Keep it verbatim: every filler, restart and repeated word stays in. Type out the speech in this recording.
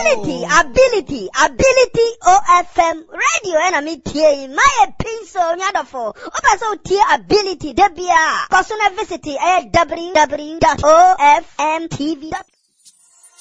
ability, ability, ability O F M radio and a meeting. My pencil, Yadafo. Opa so tier ability, Debia. Personal visit at w w w dot o f m t v dot com.